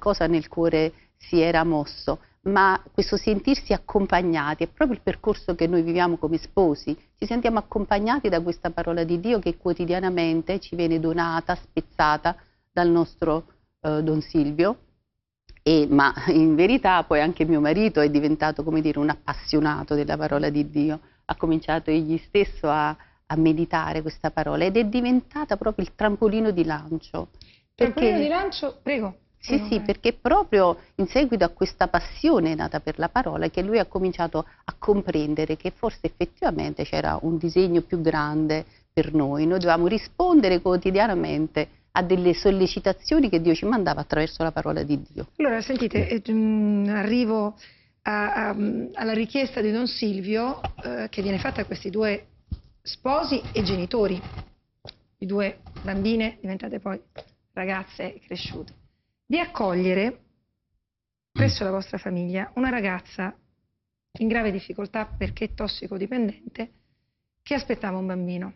qualcosa nel cuore si era mosso, ma questo sentirsi accompagnati è proprio il percorso che noi viviamo come sposi. Ci sentiamo accompagnati da questa parola di Dio che quotidianamente ci viene donata, spezzata dal nostro Don Silvio. Ma in verità poi anche mio marito è diventato, come dire, un appassionato della parola di Dio. Ha cominciato egli stesso a meditare questa parola ed è diventata proprio il trampolino di lancio. Trampolino di lancio? Prego. Sì, sì, perché proprio in seguito a questa passione nata per la parola che lui ha cominciato a comprendere che forse effettivamente c'era un disegno più grande per noi. Noi dovevamo rispondere quotidianamente a delle sollecitazioni che Dio ci mandava attraverso la parola di Dio. Allora, sentite, arrivo alla richiesta di Don Silvio che viene fatta a questi due sposi e genitori, di due bambine diventate poi ragazze e cresciute, di accogliere presso la vostra famiglia una ragazza in grave difficoltà perché tossicodipendente che aspettava un bambino.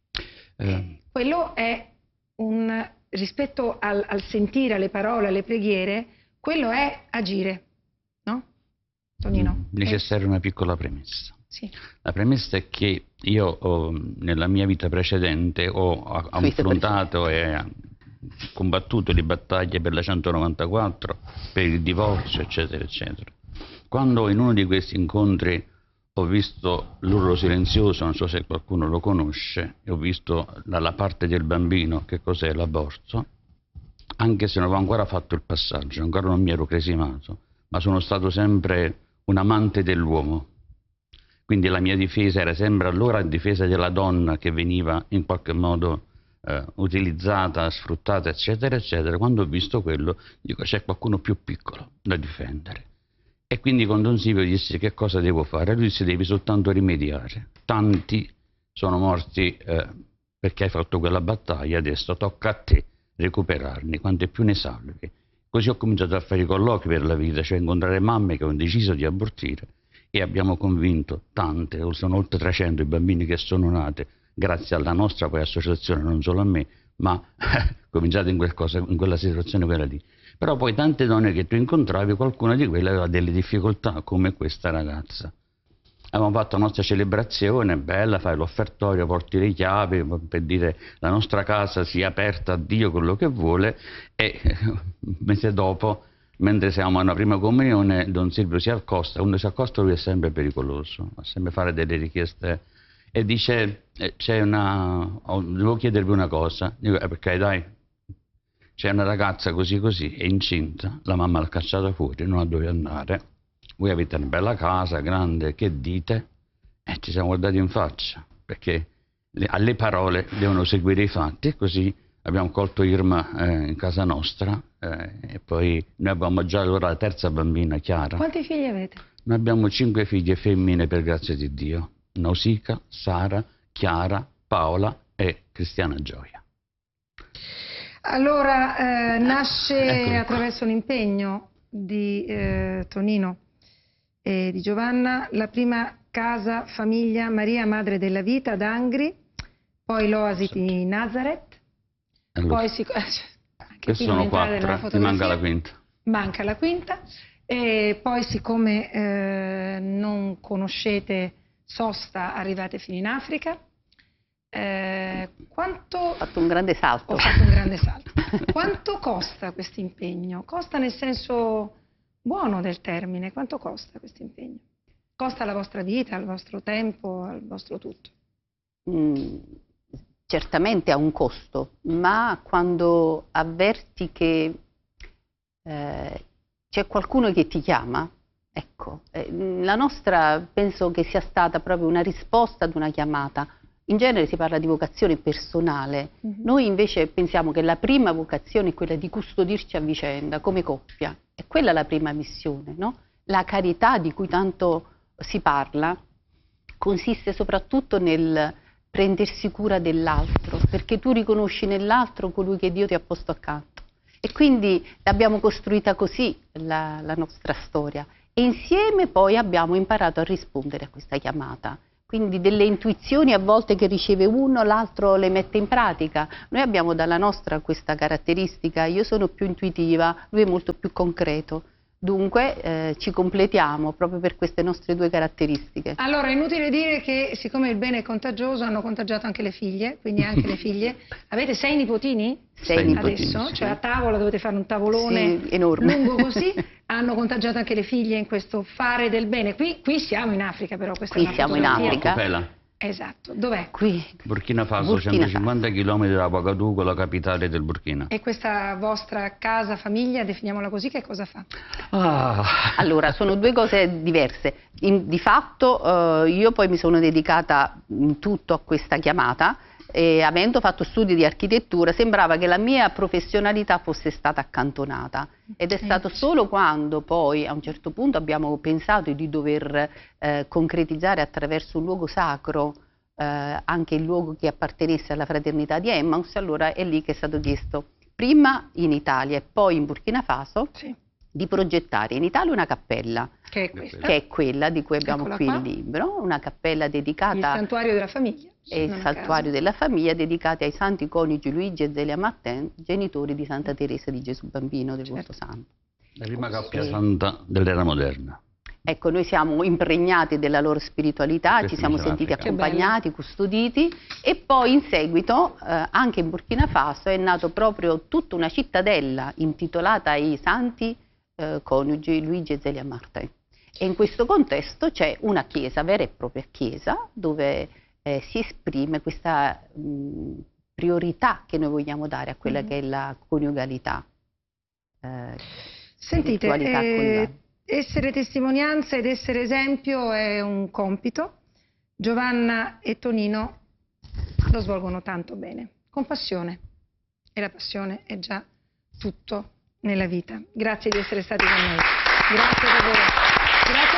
Quello è rispetto al sentire, alle parole, alle preghiere, quello è agire, no? Tonino? Necessaria una piccola premessa. Sì. La premessa è che io nella mia vita precedente ho affrontato e combattuto le battaglie per la 194, per il divorzio, eccetera, eccetera. Quando in uno di questi incontri ho visto l'urlo silenzioso, non so se qualcuno lo conosce, e ho visto dalla parte del bambino che cos'è l'aborto, anche se non avevo ancora fatto il passaggio, ancora non mi ero cresimato, ma sono stato sempre un amante dell'uomo. Quindi la mia difesa era sempre allora difesa della donna che veniva in qualche modo utilizzata, sfruttata, eccetera, eccetera. Quando ho visto quello, dico c'è qualcuno più piccolo da difendere. E quindi con Don Silvio gli disse che cosa devo fare? Lui disse devi soltanto rimediare. Tanti sono morti perché hai fatto quella battaglia, adesso tocca a te recuperarli, quante più ne salvi. Così ho cominciato a fare i colloqui per la vita, cioè incontrare mamme che hanno deciso di abortire e abbiamo convinto tante, sono oltre 300 i bambini che sono nati grazie alla nostra poi associazione, non solo a me, ma cominciato in quella situazione quella lì. Però poi tante donne che tu incontravi, qualcuna di quelle aveva delle difficoltà, come questa ragazza. Abbiamo fatto la nostra celebrazione, bella, fai l'offertorio, porti le chiavi, per dire la nostra casa sia aperta a Dio, quello che vuole, e un mese dopo, mentre siamo alla prima comunione, Don Silvio si accosta, quando si accosta lui è sempre pericoloso, va sempre a fare delle richieste, e dice, devo chiedervi una cosa, dico, perché dai, c'è una ragazza così così, è incinta, la mamma l'ha cacciata fuori, non ha dove andare, voi avete una bella casa, grande, che dite? E ci siamo guardati in faccia, perché alle parole devono seguire i fatti, e così abbiamo colto Irma in casa nostra, e poi noi abbiamo già allora la terza bambina, Chiara. Quanti figli avete? Noi abbiamo 5 figlie femmine, per grazia di Dio, Nausicaa, Sara, Chiara, Paola e Cristiana Gioia. Allora, nasce attraverso l'impegno di Tonino e di Giovanna la prima casa famiglia Maria Madre della Vita ad Angri, poi l'Oasi di Nazareth, allora, poi che sono 4, mi manca la quinta. Manca la quinta, e poi siccome non conoscete Sosta, arrivate fino in Africa. Ho fatto un grande salto. Ho fatto un grande salto. Quanto costa questo impegno? Costa nel senso buono del termine. Quanto costa questo impegno? Costa la vostra vita, il vostro tempo, il vostro tutto? Certamente ha un costo, ma quando avverti che c'è qualcuno che ti chiama, ecco, la nostra penso che sia stata proprio una risposta ad una chiamata. In genere si parla di vocazione personale, noi invece pensiamo che la prima vocazione è quella di custodirci a vicenda, come coppia. È quella la prima missione, no? La carità di cui tanto si parla consiste soprattutto nel prendersi cura dell'altro, perché tu riconosci nell'altro colui che Dio ti ha posto accanto. E quindi l'abbiamo costruita così la nostra storia. E insieme poi abbiamo imparato a rispondere a questa chiamata. Quindi delle intuizioni a volte che riceve uno, l'altro le mette in pratica. Noi abbiamo dalla nostra questa caratteristica, io sono più intuitiva, lui è molto più concreto. Dunque ci completiamo proprio per queste nostre due caratteristiche. Allora è inutile dire che siccome il bene è contagioso hanno contagiato anche le figlie, quindi anche le figlie. Avete 6 nipotini? 6 nipotini adesso, sì. Cioè a tavola dovete fare un tavolone sì, enorme. lungo così. Hanno contagiato anche le figlie in questo fare del bene. Qui siamo in Africa però, questa qui è una siamo in fotografia. Africa. Esatto, dov'è? Qui. Burkina Faso, 150 km da Ouagadougou, la capitale del Burkina. E questa vostra casa, famiglia, definiamola così, che cosa fa? Allora, sono due cose diverse. Di fatto io poi mi sono dedicata in tutto a questa chiamata e avendo fatto studi di architettura sembrava che la mia professionalità fosse stata accantonata ed è stato solo quando poi a un certo punto abbiamo pensato di dover concretizzare attraverso un luogo sacro anche il luogo che appartenesse alla fraternità di Emmaus, allora è lì che è stato chiesto prima in Italia e poi in Burkina Faso di progettare in Italia una cappella che è questa, che è quella di cui abbiamo Eccola qui qua. il libro, una cappella dedicata il santuario della famiglia. e il santuario della famiglia dedicati ai santi coniugi Luigi e Zelia Martin, genitori di Santa Teresa di Gesù Bambino del Volto Santo. La prima coppia santa dell'era moderna. Ecco, noi siamo impregnati della loro spiritualità, ci siamo sentiti accompagnati, custoditi e poi in seguito anche in Burkina Faso è nato proprio tutta una cittadella intitolata ai santi coniugi Luigi e Zelia Martin. E in questo contesto c'è una chiesa, vera e propria chiesa, dove si esprime questa priorità che noi vogliamo dare a quella che è la coniugalità. Sentite, essere testimonianza ed essere esempio è un compito. Giovanna e Tonino lo svolgono tanto bene, con passione. E la passione è già tutto nella vita. Grazie di essere stati con noi. Grazie davvero. Grazie.